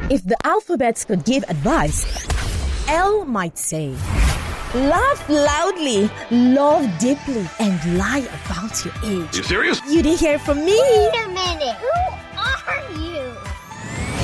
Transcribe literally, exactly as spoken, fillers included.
If the alphabets could give advice, L might say, laugh loudly, love deeply, and lie about your age. You serious? You didn't hear from me. Wait a minute. Who are you?